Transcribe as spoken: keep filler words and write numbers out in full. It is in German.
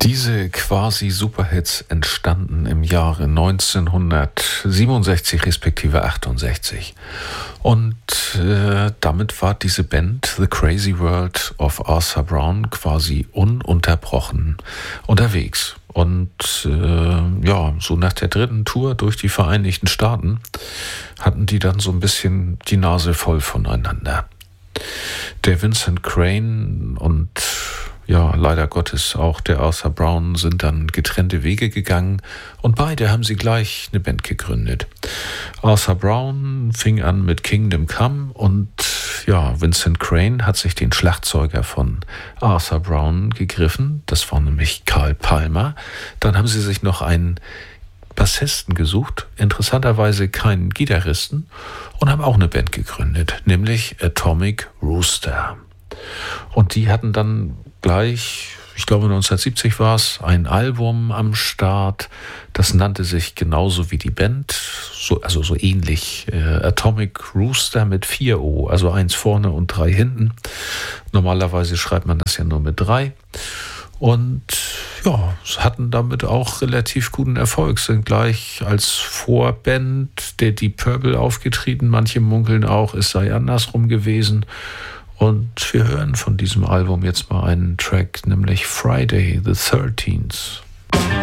Diese quasi Superhits entstanden im Jahre neunzehnhundertsiebenundsechzig respektive achtundsechzig. Und äh, damit war diese Band The Crazy World of Arthur Brown quasi ununterbrochen unterwegs. Und äh, ja, so nach der dritten Tour durch die Vereinigten Staaten hatten die dann so ein bisschen die Nase voll voneinander. Der Vincent Crane und ja, leider Gottes auch der Arthur Brown sind dann getrennte Wege gegangen und beide haben sie gleich eine Band gegründet. Arthur Brown fing an mit Kingdom Come und ja, Vincent Crane hat sich den Schlagzeuger von Arthur Brown gegriffen, das war nämlich Carl Palmer. Dann haben sie sich noch einen Bassisten gesucht, interessanterweise keinen Gitarristen, und haben auch eine Band gegründet, nämlich Atomic Rooster. Und die hatten dann gleich, ich glaube neunzehnhundertsiebzig war es, ein Album am Start, das nannte sich genauso wie die Band, so, also so ähnlich, äh, Atomic Rooster mit vier O, also eins vorne und drei hinten. Normalerweise schreibt man das ja nur mit drei. Und ja, hatten damit auch relativ guten Erfolg, sind gleich als Vorband der Deep Purple aufgetreten. Manche munkeln auch, es sei andersrum gewesen. Und wir hören von diesem Album jetzt mal einen Track, nämlich Friday the thirteenth.